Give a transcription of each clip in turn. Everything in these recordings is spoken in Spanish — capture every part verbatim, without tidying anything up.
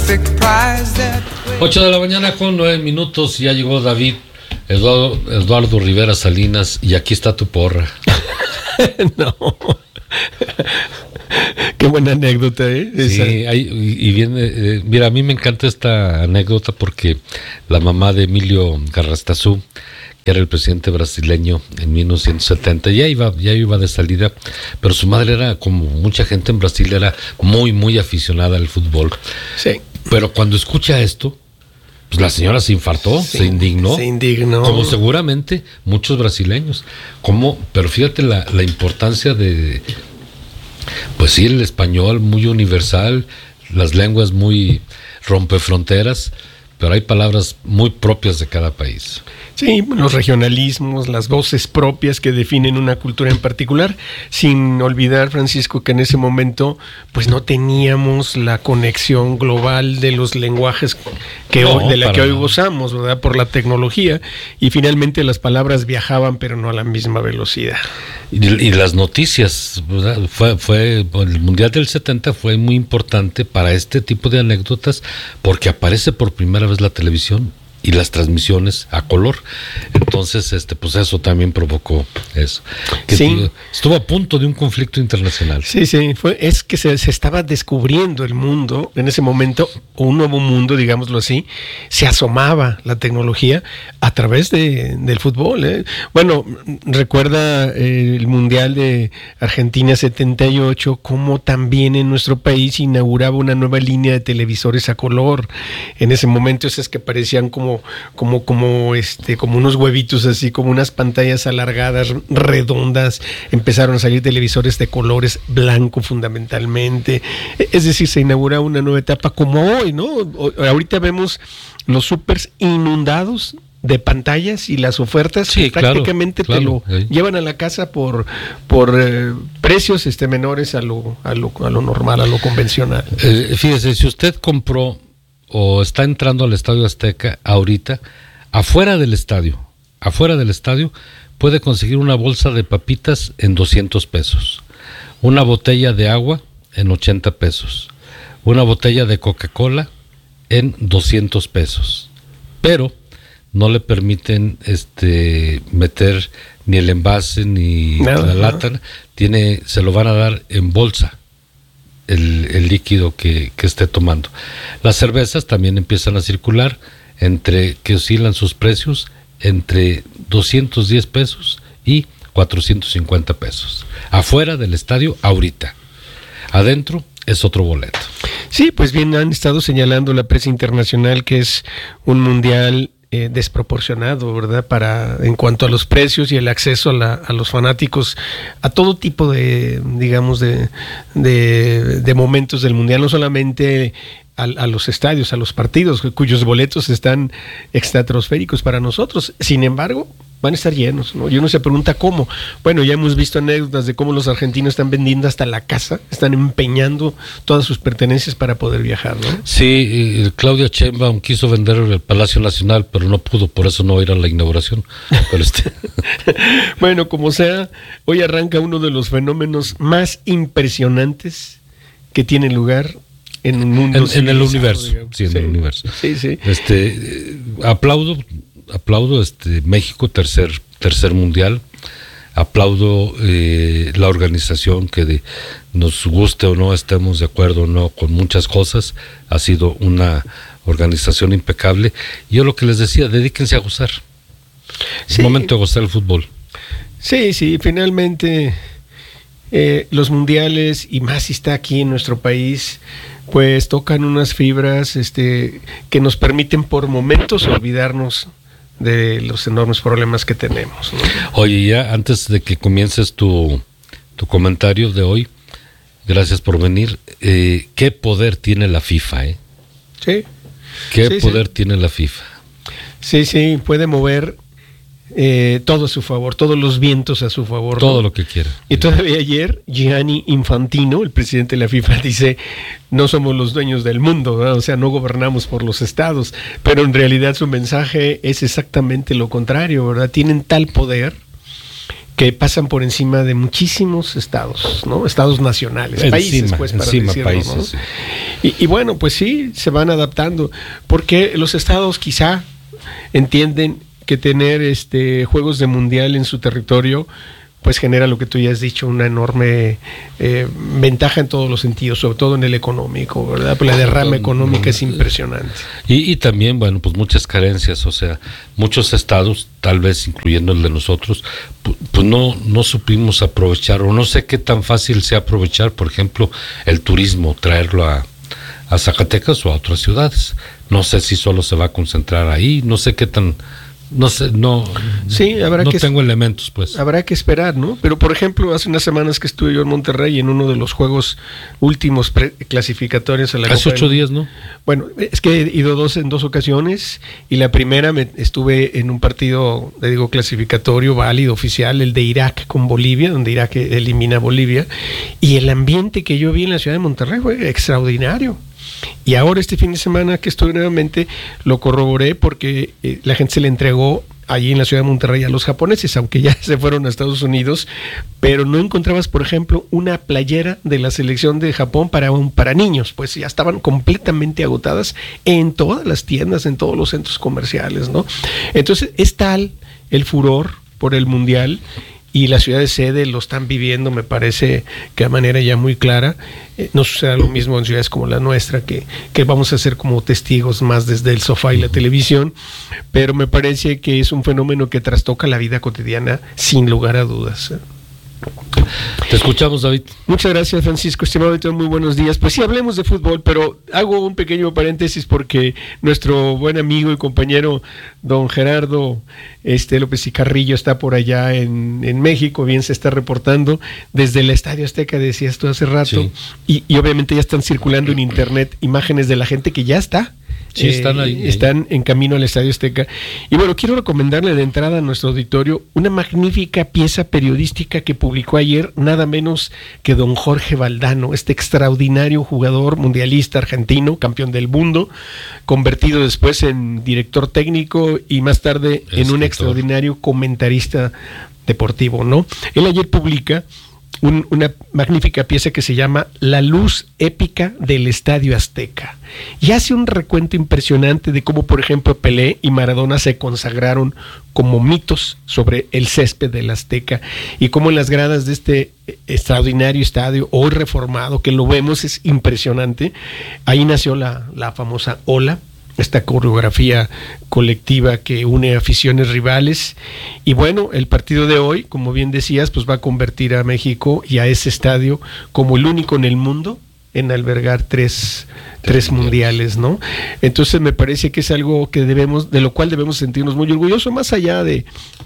ocho de la mañana con nueve minutos, ya llegó David Eduardo, Eduardo Rivera Salinas y aquí está tu porra. No. Qué buena anécdota, ¿eh? Sí, hay, y, y viene, eh, mira, a mí me encanta esta anécdota porque la mamá de Emilio Garrastazú, que era el presidente brasileño en mil novecientos setenta, ya iba, ya iba de salida, pero su madre era, como mucha gente en Brasil, era muy, muy aficionada al fútbol. Sí. Pero cuando escucha esto, pues la señora se infartó, sí, se indignó. Se indignó. Como seguramente muchos brasileños. Como, pero fíjate la, la importancia de, pues sí, el español muy universal, las lenguas muy rompefronteras, pero hay palabras muy propias de cada país. Sí, los regionalismos, las voces propias que definen una cultura en particular, sin olvidar, Francisco, que en ese momento pues no teníamos la conexión global de los lenguajes que no, hoy, de la que hoy no. gozamos, ¿verdad? Por la tecnología, y finalmente las palabras viajaban, pero no a la misma velocidad. Y, y las noticias, ¿verdad? Fue, fue, el Mundial del setenta fue muy importante para este tipo de anécdotas porque aparece por primera vez la televisión y las transmisiones a color. Entonces, este, pues eso también provocó eso. Que sí. Tío, estuvo a punto de un conflicto internacional. Sí, sí, fue, es que se, se estaba descubriendo el mundo en ese momento, o un nuevo mundo, digámoslo así, se asomaba la tecnología a través de, del fútbol, ¿eh? Bueno, recuerda eh, el Mundial de Argentina setenta y ocho, cómo también en nuestro país inauguraba una nueva línea de televisores a color. En ese momento esas que parecían como como como este como unos huevitos, así como unas pantallas alargadas redondas, empezaron a salir televisores de colores blanco fundamentalmente, es decir, se inaugura una nueva etapa como hoy, ¿no? Ahorita vemos los supers inundados de pantallas y las ofertas, sí, prácticamente claro, te claro, lo sí. llevan a la casa por por eh, precios este menores a lo a lo a lo normal, a lo convencional. Eh, fíjese, si usted compró o está entrando al Estadio Azteca ahorita, afuera del estadio, afuera del estadio, puede conseguir una bolsa de papitas en doscientos pesos, una botella de agua en ochenta pesos, una botella de Coca-Cola en doscientos pesos, pero no le permiten este meter ni el envase ni no, la no. lata, tiene, se lo van a dar en bolsa. El, el líquido que, que esté tomando. Las cervezas también empiezan a circular, entre que oscilan sus precios entre doscientos diez pesos y cuatrocientos cincuenta pesos. Afuera del estadio, ahorita. Adentro es otro boleto. Sí, pues bien, han estado señalando la prensa internacional que es un mundial Eh, desproporcionado, ¿verdad? Para en cuanto a los precios y el acceso a, la, a los fanáticos a todo tipo de, digamos, de, de, de momentos del mundial, no solamente a, a los estadios, a los partidos, cuyos boletos están estratosféricos para nosotros. Sin embargo, van a estar llenos, ¿no? Y uno se pregunta cómo. Bueno, ya hemos visto anécdotas de cómo los argentinos están vendiendo hasta la casa, están empeñando todas sus pertenencias para poder viajar, ¿no? Sí, Claudia Sheinbaum quiso vender el Palacio Nacional, pero no pudo, por eso no ir a la inauguración. Pero este... Bueno, como sea, hoy arranca uno de los fenómenos más impresionantes que tiene lugar en un mundo en, en el universo, sí, en sí. el universo. Sí, sí. Este, eh, aplaudo, aplaudo, este, México tercer, tercer mundial. Aplaudo eh, la organización que de, nos guste o no, estemos de acuerdo o no con muchas cosas, ha sido una organización impecable. Yo lo que les decía, dedíquense a gozar. Es Sí. momento de gozar el fútbol. Sí, sí, finalmente eh, los mundiales, y más si está aquí en nuestro país, pues tocan unas fibras este, que nos permiten por momentos olvidarnos de los enormes problemas que tenemos, ¿no? Oye, ya antes de que comiences tu, tu comentario de hoy, gracias por venir, eh, ¿qué poder tiene la FIFA? Eh? Sí. ¿Qué sí, poder sí. tiene la FIFA? Sí, sí, puede mover eh, todo a su favor, todos los vientos a su favor. Todo ¿no? lo que quiera. Y todavía ayer Gianni Infantino, el presidente de la FIFA, dice, no somos los dueños del mundo, ¿verdad? O sea, no gobernamos por los estados, pero en realidad su mensaje es exactamente lo contrario, ¿verdad? Tienen tal poder que pasan por encima de muchísimos estados, ¿no? Estados nacionales, encima, países, pues, para encima, decirlo, países, ¿no? sí. Y, y bueno, pues sí, se van adaptando, porque los estados quizá entienden que tener este juegos de mundial en su territorio pues genera lo que tú ya has dicho, una enorme eh, ventaja en todos los sentidos, sobre todo en el económico, ¿verdad? Pues la derrama económica es impresionante. Y, y también, bueno, pues muchas carencias, o sea, muchos estados, tal vez incluyendo el de nosotros, pues, pues no, no supimos aprovechar, o no sé qué tan fácil sea aprovechar, por ejemplo, el turismo, traerlo a, a Zacatecas o a otras ciudades. No sé si solo se va a concentrar ahí, no sé qué tan... No sé, no, sí, habrá no que, tengo elementos, pues. Habrá que esperar, ¿no? Pero, por ejemplo, hace unas semanas que estuve yo en Monterrey en uno de los juegos últimos clasificatorios a la Hace Copa ocho del... días, ¿no? Bueno, es que he ido dos en dos ocasiones y la primera me estuve en un partido, le digo, clasificatorio, válido, oficial, el de Irak con Bolivia, donde Irak elimina a Bolivia, y el ambiente que yo vi en la ciudad de Monterrey fue extraordinario. Y ahora este fin de semana que estuve nuevamente lo corroboré porque eh, la gente se le entregó allí en la ciudad de Monterrey a los japoneses, aunque ya se fueron a Estados Unidos, pero no encontrabas, por ejemplo, una playera de la selección de Japón para, un, para niños, pues ya estaban completamente agotadas en todas las tiendas, en todos los centros comerciales, ¿no? Entonces es tal el furor por el Mundial y las ciudades sede lo están viviendo, me parece que de manera ya muy clara. Eh, no suceda lo mismo en ciudades como la nuestra, que, que vamos a ser como testigos más desde el sofá y la televisión, pero me parece que es un fenómeno que trastoca la vida cotidiana sin lugar a dudas. Te escuchamos, David. Muchas gracias, Francisco. Estimado auditor, muy buenos días. Pues sí, hablemos de fútbol, pero hago un pequeño paréntesis porque nuestro buen amigo y compañero don Gerardo este, López y Carrillo está por allá en, en México, bien se está reportando desde el Estadio Azteca, decías tú hace rato, sí. y, y obviamente ya están circulando en internet imágenes de la gente que ya está. Sí, eh, están ahí. Están en camino al Estadio Azteca. Y bueno, quiero recomendarle de entrada a nuestro auditorio una magnífica pieza periodística que publicó ayer nada menos que don Jorge Valdano, este extraordinario jugador mundialista argentino, campeón del mundo, convertido después en director técnico y más tarde Escritor. en un extraordinario comentarista deportivo, ¿no? Él ayer publica Un, una magnífica pieza que se llama La luz épica del Estadio Azteca, y hace un recuento impresionante de cómo, por ejemplo, Pelé y Maradona se consagraron como mitos sobre el césped del Azteca, y cómo en las gradas de este extraordinario estadio, hoy reformado, que lo vemos, es impresionante. Ahí nació la, la famosa ola, esta coreografía colectiva que une aficiones rivales. Y bueno, el partido de hoy, como bien decías, pues va a convertir a México y a ese estadio como el único en el mundo en albergar tres, tres mundiales, ¿no? Entonces me parece que es algo que debemos, de lo cual debemos sentirnos muy orgullosos, más allá de,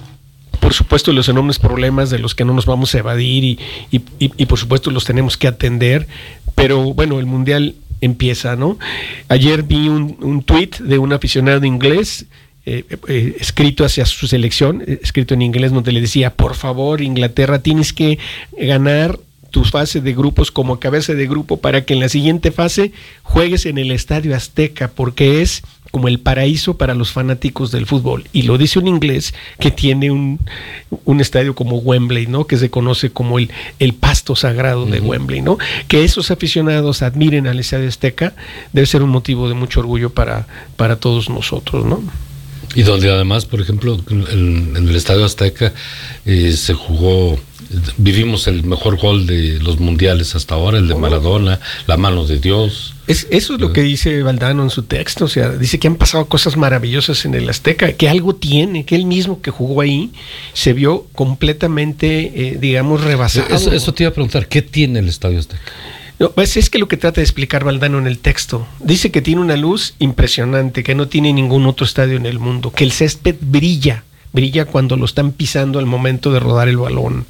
por supuesto, los enormes problemas de los que no nos vamos a evadir y, y, y, y por supuesto los tenemos que atender, pero bueno, el mundial empieza, ¿no? Ayer vi un, un tuit de un aficionado inglés eh, eh, escrito hacia su selección, eh, escrito en inglés, donde le decía: por favor, Inglaterra, tienes que ganar tu fase de grupos como cabeza de grupo para que en la siguiente fase juegues en el Estadio Azteca, porque es como el paraíso para los fanáticos del fútbol. Y lo dice un inglés que tiene un, un estadio como Wembley, ¿no? Que se conoce como el, el pasto sagrado de uh-huh. Wembley, ¿no? Que esos aficionados admiren al Estadio Azteca debe ser un motivo de mucho orgullo para, para todos nosotros, ¿no? Y donde además, por ejemplo, en, en el Estadio Azteca eh, se jugó, vivimos el mejor gol de los mundiales hasta ahora, el de Maradona, la mano de Dios. Es, eso es lo que dice Valdano en su texto, o sea, dice que han pasado cosas maravillosas en el Azteca, que algo tiene, que él mismo que jugó ahí se vio completamente, eh, digamos, rebasado. Eso, eso te iba a preguntar, ¿qué tiene el Estadio Azteca? No, pues es que lo que trata de explicar Valdano en el texto, dice que tiene una luz impresionante, que no tiene ningún otro estadio en el mundo, que el césped brilla, brilla cuando lo están pisando al momento de rodar el balón.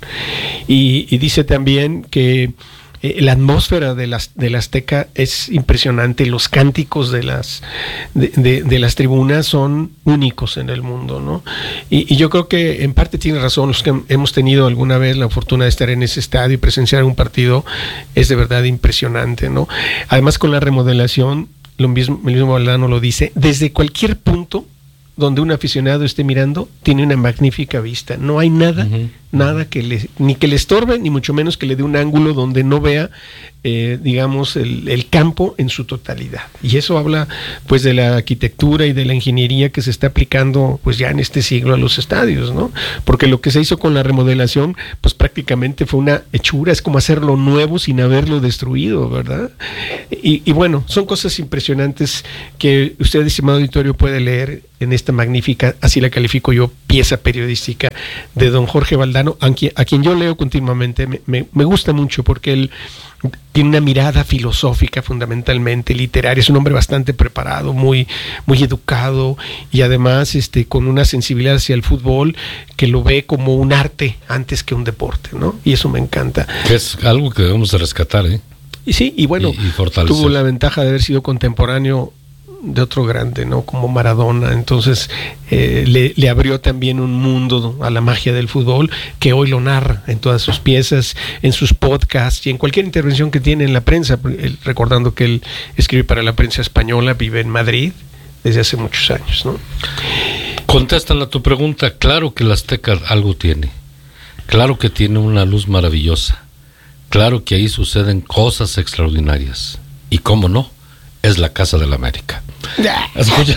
Y, y dice también que eh, la atmósfera de las de la Azteca es impresionante, los cánticos de las de, de, de las tribunas son únicos en el mundo, ¿no? Y, y yo creo que en parte tiene razón, los que hemos tenido alguna vez la fortuna de estar en ese estadio y presenciar un partido, es de verdad impresionante, ¿no? Además, con la remodelación, lo mismo, el mismo Valdano lo dice, desde cualquier punto donde un aficionado esté mirando, tiene una magnífica vista. No hay nada, uh-huh. nada que le, ni que le estorbe, ni mucho menos que le dé un ángulo donde no vea, eh, digamos, el, el campo en su totalidad. Y eso habla, pues, de la arquitectura y de la ingeniería que se está aplicando, pues, ya en este siglo a los estadios, ¿no? Porque lo que se hizo con la remodelación, pues, prácticamente fue una hechura, es como hacerlo nuevo sin haberlo destruido, ¿verdad? Y, y bueno, son cosas impresionantes que usted, estimado auditorio, puede leer en esta magnífica, así la califico yo, pieza periodística de don Jorge Valdano, a quien, a quien yo leo continuamente. Me, me, me gusta mucho porque él tiene una mirada filosófica, fundamentalmente literaria, es un hombre bastante preparado, muy, muy educado, y además este, con una sensibilidad hacia el fútbol que lo ve como un arte antes que un deporte, ¿no? Y eso me encanta. Es algo que debemos de rescatar, ¿eh? Y sí, y bueno, y, y tuvo la ventaja de haber sido contemporáneo de otro grande, ¿no? Como Maradona. Entonces eh, le, le abrió también un mundo a la magia del fútbol, que hoy lo narra en todas sus piezas, en sus podcasts y en cualquier intervención que tiene en la prensa, él, recordando que él escribe para la prensa española, vive en Madrid desde hace muchos años, ¿no? Contestan a tu pregunta. Claro que el Azteca algo tiene, claro que tiene una luz maravillosa, claro que ahí suceden cosas extraordinarias, y cómo no, es la casa de la América. Escucha.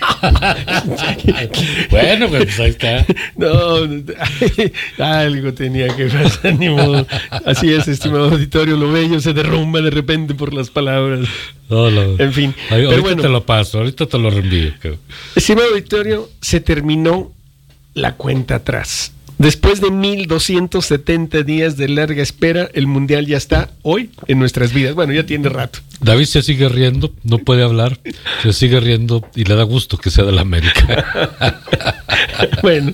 Bueno, pues ahí está. No, algo tenía que pasar, ni modo. Así es, estimado auditorio, lo bello se derrumba de repente por las palabras. No, no. En fin. Ahí, ahorita bueno, te lo paso, ahorita te lo reenvío. Estimado auditorio, se terminó la cuenta atrás. Después de mil doscientos setenta días de larga espera, el Mundial ya está hoy en nuestras vidas. Bueno, ya tiene rato. David se sigue riendo, no puede hablar, se sigue riendo y le da gusto que sea de la América. Bueno,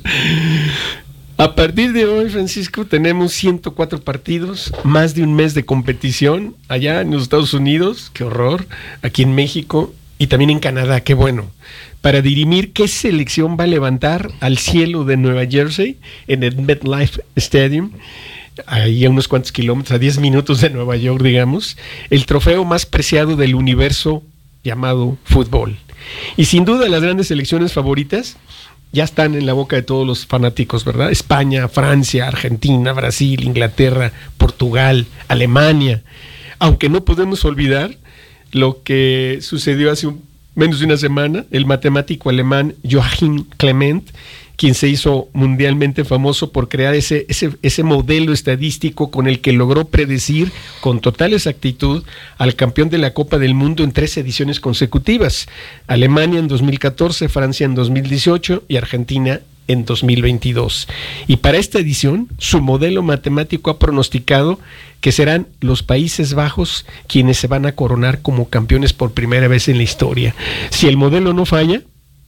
a partir de hoy, Francisco, tenemos ciento cuatro partidos, más de un mes de competición allá en los Estados Unidos, qué horror, aquí en México y también en Canadá, qué bueno, para dirimir qué selección va a levantar al cielo de Nueva Jersey en el MetLife Stadium, ahí a unos cuantos kilómetros, a diez minutos de Nueva York, digamos, el trofeo más preciado del universo llamado fútbol. Y sin duda las grandes selecciones favoritas ya están en la boca de todos los fanáticos, ¿verdad? España, Francia, Argentina, Brasil, Inglaterra, Portugal, Alemania. Aunque no podemos olvidar lo que sucedió hace un, menos de una semana, el matemático alemán Joachim Clement, quien se hizo mundialmente famoso por crear ese, ese, ese modelo estadístico con el que logró predecir con total exactitud al campeón de la Copa del Mundo en tres ediciones consecutivas: Alemania en dos mil catorce, Francia en dos mil dieciocho y Argentina en dos mil veintidós. Y para esta edición, su modelo matemático ha pronosticado que serán los Países Bajos quienes se van a coronar como campeones por primera vez en la historia. Si el modelo no falla,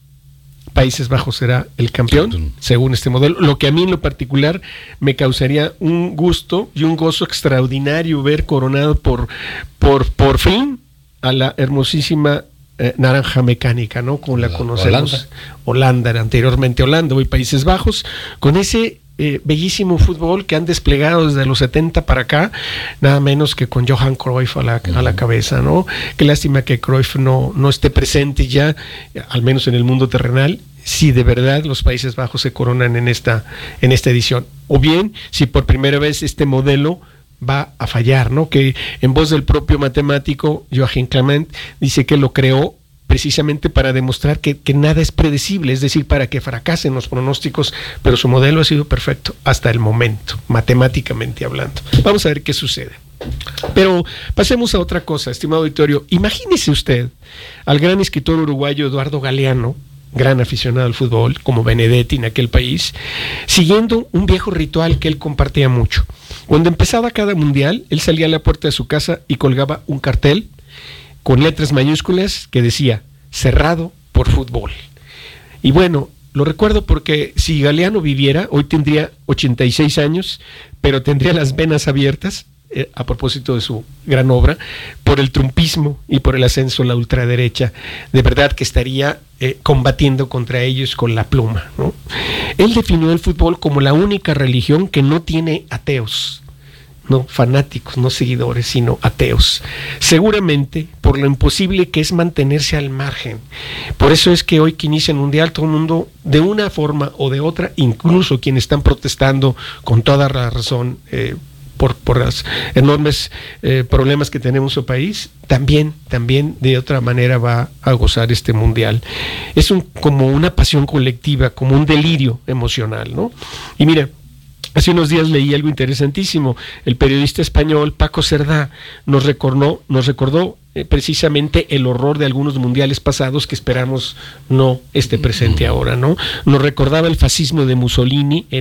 Países Bajos será el campeón, según este modelo, lo que a mí en lo particular me causaría un gusto y un gozo extraordinario ver coronado por, por, por fin a la hermosísima eh, naranja mecánica, ¿no? Como la, la conocemos. Holanda. Holanda, era anteriormente Holanda, hoy Países Bajos, con ese eh, bellísimo fútbol que han desplegado desde los setenta para acá, nada menos que con Johan Cruyff a la, a la cabeza, ¿no? Qué lástima que Cruyff no, no esté presente ya, al menos en el mundo terrenal, si de verdad los Países Bajos se coronan en esta, en esta edición. O bien, si por primera vez este modelo va a fallar, ¿no? Que en voz del propio matemático Joachim Clement dice que lo creó precisamente para demostrar que, que nada es predecible, es decir, para que fracasen los pronósticos, pero su modelo ha sido perfecto hasta el momento, matemáticamente hablando. Vamos a ver qué sucede. Pero pasemos a otra cosa, estimado auditorio. Imagínese usted al gran escritor uruguayo Eduardo Galeano, gran aficionado al fútbol, como Benedetti en aquel país, siguiendo un viejo ritual que él compartía mucho. Cuando empezaba cada mundial, él salía a la puerta de su casa y colgaba un cartel con letras mayúsculas que decía: cerrado por fútbol. Y bueno, lo recuerdo porque si Galeano viviera, hoy tendría ochenta y seis años, pero tendría las venas abiertas, eh, a propósito de su gran obra, por el trumpismo y por el ascenso a la ultraderecha. De verdad que estaría eh, combatiendo contra ellos con la pluma, ¿no? Él definió el fútbol como la única religión que no tiene ateos. no fanáticos, no seguidores, sino ateos. Seguramente por lo imposible que es mantenerse al margen. Por eso es que hoy que inicia el Mundial, todo el mundo, de una forma o de otra, incluso quienes están protestando con toda la razón, eh, Por, por los enormes eh, problemas que tenemos en su país, también, también de otra manera va a gozar este mundial. Es un, como una pasión colectiva, como un delirio emocional, ¿no? Y mira, hace unos días leí algo interesantísimo. El periodista español Paco Cerdá nos recordó, nos recordó eh, precisamente el horror de algunos mundiales pasados que esperamos no esté presente ahora, ¿no? Nos recordaba el fascismo de Mussolini,